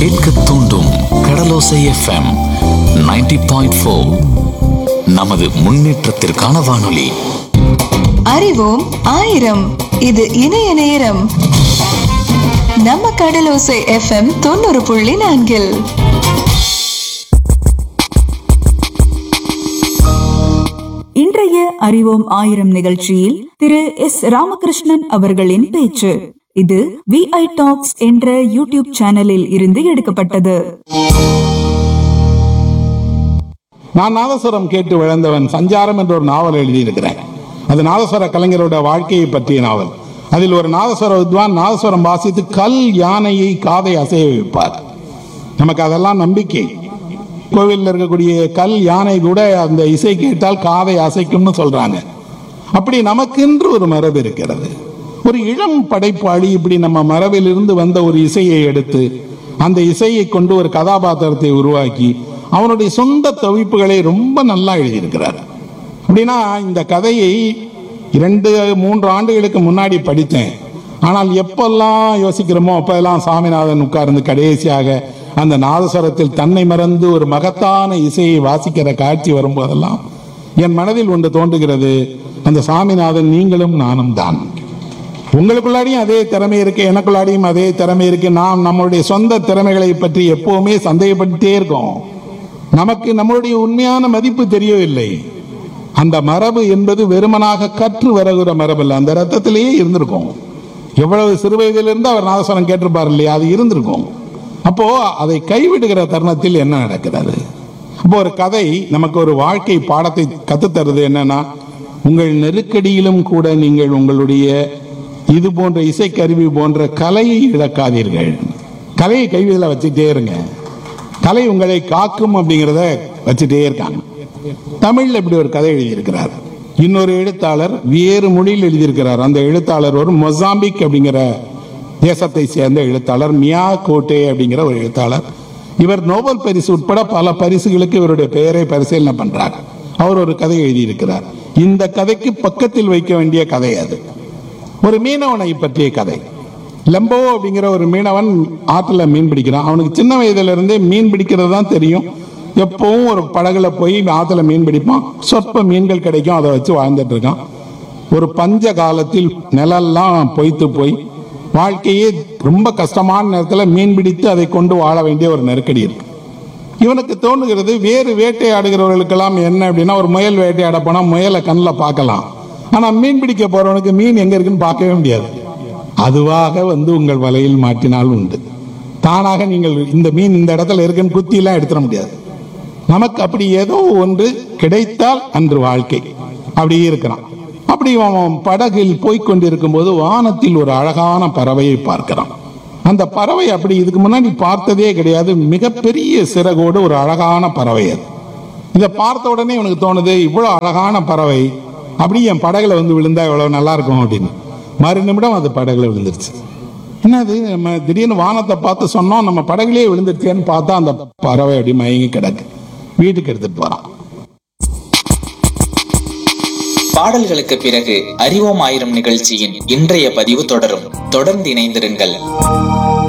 கேட்க தூண்டும் கடலோசை எஃப்எம் 90.4. நமது முன்னேற்றத்திற்கான வானொலி. அறிவோம் ஆயிரம். இது இணைய நேரம். நம்ம கடலோசை எஃப்எம் 90.4. இன்றைய அறிவோம் ஆயிரம் நிகழ்ச்சியில் திரு எஸ் ராமகிருஷ்ணன் அவர்களின் பேச்சு. இது VI டாக்ஸ் என்ற யூடியூப் சேனலில் இருந்து எடுக்கப்பட்டது. நான் நாதஸ்வரம் கேட்டு வளர்ந்தவன் சஞ்சாரம் என்ற ஒரு நாவல் எழுதியிருக்கிறேன். அது நாதஸ்வர கலைஞரோட வாழ்க்கையை பற்றிய நாவல். அதில் ஒரு நாதஸ்வர வித்வான் நாதஸ்வரம் வாசித்து கல் யானையை காதை அசைய வைப்பார். நமக்கு அதெல்லாம் நம்பிக்கை. கோவிலில் இருக்கக்கூடிய கல் யானை கூட அந்த இசை கேட்டால் காதை அசைக்கும்னு சொல்றாங்க. அப்படி நமக்கென்று ஒரு மரபு இருக்கிறது. ஒரு இளம் படைப்பாளி இப்படி நம்ம மரபிலிருந்து வந்த ஒரு இசையை எடுத்து அந்த இசையை கொண்டு ஒரு கதாபாத்திரத்தை உருவாக்கி அவனுடைய சொந்த தவிப்புகளை ரொம்ப நல்லா எழுதியிருக்கிறார். அப்படின்னா இந்த கதையை 2-3 ஆண்டுகளுக்கு முன்னாடி படித்தேன். ஆனால் எப்பெல்லாம் யோசிக்கிறோமோ அப்பெல்லாம் சாமிநாதன் உட்கார்ந்து கடைசியாக அந்த நாதஸ்வரத்தில் தன்னை மறந்து ஒரு மகத்தான இசையை வாசிக்கிற காட்சி வரும்போதெல்லாம் என் மனதில் ஒன்று தோன்றுகிறது. அந்த சாமிநாதன் நீங்களும் நானும் தான். உங்களுக்குள்ளாடியும் அதே திறமை இருக்கு, எனக்குள்ளாடியும் அதே திறமை இருக்கு. நாம் நம்மளுடைய சொந்த திறமைகளை பற்றி எப்பவுமே சந்தேகப்பட்டுட்டே இருக்கோம். நமக்கு நம்மளுடைய உண்மையான மதிப்பு தெரியவில்லை. அந்த மரபு என்பது வெறுமனாக கற்று வருகிற மரபு இல்லை, அந்த ரத்தத்திலேயே இருந்திருக்கும். எவ்வளவு சிறு வயதிலிருந்து அவர் நாதஸ்வரம் கேட்டிருப்பார் இல்லையா, அது இருந்திருக்கும். அப்போ அதை கைவிடுகிற தருணத்தில் என்ன நடக்கிறது? அப்போ ஒரு கதை நமக்கு ஒரு வாழ்க்கை பாடத்தை கத்துத்தருது. என்னன்னா, உங்கள் நெருக்கடியிலும் கூட நீங்கள் உங்களுடைய இது போன்ற இசைக்கருவி போன்ற கலையை இழக்காதீர்கள். கலையை கைவிதில் வச்சுட்டே இருங்க. கலை உங்களை காக்கும் அப்படிங்கிறத வச்சுட்டே இருக்காங்க. தமிழ்ல இப்படி ஒரு கதை எழுதியிருக்கிறார். இன்னொரு எழுத்தாளர் வேறு மொழியில் எழுதியிருக்கிறார். அந்த எழுத்தாளர் ஒரு மொசாம்பிக் அப்படிங்கிற தேசத்தை சேர்ந்த எழுத்தாளர், மியா கோட்டே அப்படிங்கிற ஒரு எழுத்தாளர். இவர் நோபல் பரிசு உட்பட பல பரிசுகளுக்கு இவருடைய பெயரை பரிசீலனை பண்றார். அவர் ஒரு கதை எழுதியிருக்கிறார். இந்த கதைக்கு பக்கத்தில் வைக்க வேண்டிய கதை அது. ஒரு மீனவனை பற்றிய கதை. லம்போ அப்படிங்கிற ஒரு மீனவன் ஆற்றுல மீன் பிடிக்கிறான். அவனுக்கு சின்ன வயதுல இருந்தே மீன் பிடிக்கிறது தான் தெரியும். எப்பவும் ஒரு படகுல போய் ஆற்றுல மீன் பிடிப்பான். சொற்ப மீன்கள் கிடைக்கும், அதை வச்சு வாழ்ந்துட்டு இருக்கான். ஒரு பஞ்ச காலத்தில் நிலெல்லாம் பொய்த்து போய் வாழ்க்கையே ரொம்ப கஷ்டமான நேரத்தில் மீன் பிடித்து அதை கொண்டு வாழ வேண்டிய ஒரு நெருக்கடி இருக்கு. இவனுக்கு தோணுகிறது, வேறு வேட்டையாடுகிறவர்களுக்கெல்லாம் என்ன அப்படின்னா, ஒரு முயல் வேட்டையாட போனா முயலை கண்ணில் பார்க்கலாம். ஆனா மீன் பிடிக்க போறவனுக்கு மீன் எங்க இருக்குன்னு பார்க்கவே முடியாது. அதுவாக வந்து உங்கள் வலையில் மாட்டினால் உண்டு. தானாக நீங்கள் இந்த மீன் இந்த இடத்துல இருக்குன்னு குத்தியெல்லாம் எடுத்துட முடியாது. நமக்கு அப்படி ஏதோ ஒன்று கிடைத்தால் அன்று வாழ்க்கை. அப்படியே இருக்கிறான். அப்படி அவன் படகில் போய்கொண்டிருக்கும் போது வானத்தில் ஒரு அழகான பறவையை பார்க்கிறான். அந்த பறவை அப்படி இதுக்கு முன்னாடி பார்த்ததே கிடையாது. மிகப்பெரிய சிறகோடு ஒரு அழகான பறவை அது. இதை பார்த்த உடனே இவனுக்கு தோணுது, இவ்வளவு அழகான பறவை அப்படி என் படகுல வந்து விழுந்தா எவ்வளவு நல்லா இருக்கும் அப்படின்னு. மறு நிமிடம் அது படகுல விழுந்துருச்சு. என்னது, நம்ம திடீர்னு வானத்தை பார்த்து சொன்னோம், நம்ம படகுலயே விழுந்துருச்சேன்னு பார்த்தா அந்த பறவை அப்படி மயங்கி கிடக்கு. வீட்டுக்கு எடுத்துட்டு போறான். பாடல்களுக்கு பிறகு அறிவோம் ஆயிரம் நிகழ்ச்சியின் இன்றைய பதிவு தொடரும். தொடர்ந்து இணைந்திருங்கள்.